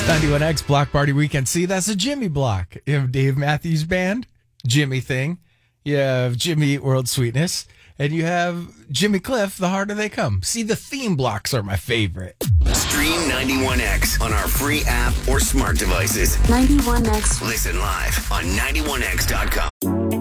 91X Block Party Weekend. See, that's a Jimmy block. You have Dave Matthews Band, Jimmy Thing. You have Jimmy Eat World Sweetness. And you have Jimmy Cliff, The Harder They Come. See, the theme blocks are my favorite. Stream 91X on our free app or smart devices. 91X. Listen live on 91X.com.